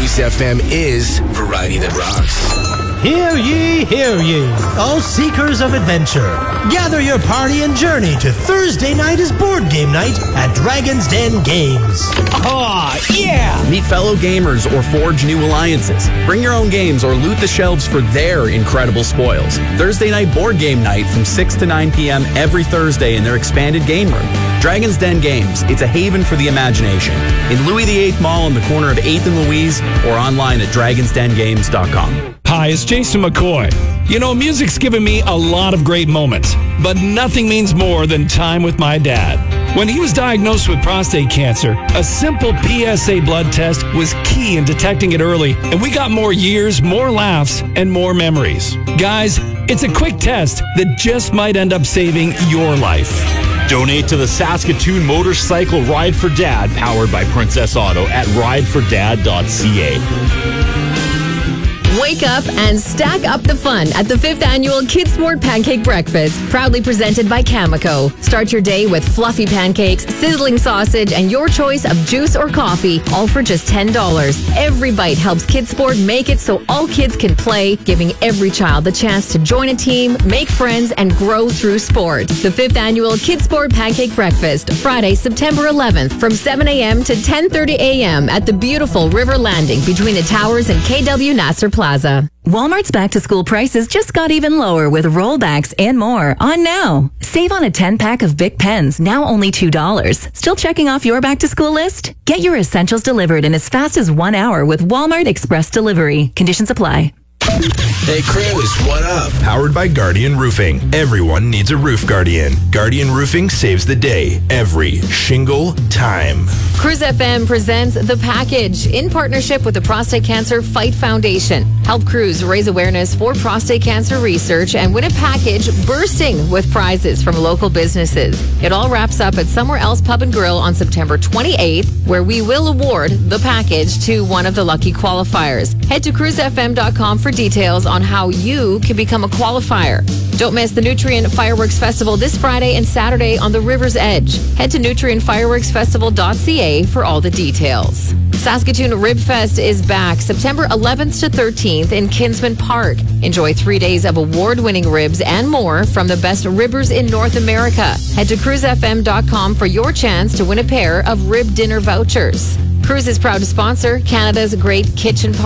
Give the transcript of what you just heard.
Cruise FM is variety that rocks. Hear ye, hear ye, all seekers of adventure. Gather your party and journey to Thursday night is board game night at Dragon's Den Games. Oh, yeah! Meet fellow gamers or forge new alliances. Bring your own games or loot the shelves for their incredible spoils. Thursday night board game night from 6 to 9 p.m. every Thursday in their expanded game room. Dragon's Den Games. It's a haven for the imagination. In Louis VIII Mall on the corner of 8th and Louise or online at dragonsdengames.com. Hi, it's Jason McCoy. You know, music's given me a lot of great moments, but nothing means more than time with my dad. When he was diagnosed with prostate cancer, a simple PSA blood test was key in detecting it early, and we got more years, more laughs, and more memories. Guys, it's a quick test that just might end up saving your life. Donate to the Saskatoon Motorcycle Ride for Dad, powered by Princess Auto at ridefordad.ca. Wake up and stack up the fun at the 5th Annual Kids Sport Pancake Breakfast, proudly presented by Cameco. Start your day with fluffy pancakes, sizzling sausage, and your choice of juice or coffee, all for just $10. Every bite helps Kids Sport make it so all kids can play, giving every child the chance to join a team, make friends, and grow through sport. The 5th Annual Kids Sport Pancake Breakfast, Friday, September 11th, from 7 a.m. to 10:30 a.m. at the beautiful River Landing between the Towers and KW Nasser Plaza. Walmart's back-to-school prices just got even lower with rollbacks and more on now. Save on a 10-pack of Bic pens, now only $2. Still checking off your back-to-school list? Get your essentials delivered in as fast as 1 hour with Walmart Express Delivery. Conditions apply. Hey, Cruz, what up? Powered by Guardian Roofing. Everyone needs a roof guardian. Guardian Roofing saves the day every shingle time. Cruise FM presents The Package in partnership with the Prostate Cancer Fight Foundation. Help Cruise raise awareness for prostate cancer research and win a package bursting with prizes from local businesses. It all wraps up at Somewhere Else Pub and Grill on September 28th, where we will award the package to one of the lucky qualifiers. Head to cruisefm.com for details on how you can become a qualifier. Don't miss the Nutrient Fireworks Festival this Friday and Saturday on the River's Edge. Head to nutrientfireworksfestival.ca for all the details. Saskatoon Rib Fest is back September 11th to 13th in Kinsman Park. Enjoy 3 days of award-winning ribs and more from the best ribbers in North America. Head to cruisefm.com for your chance to win a pair of rib dinner vouchers. Cruise is proud to sponsor Canada's Great Kitchen Party.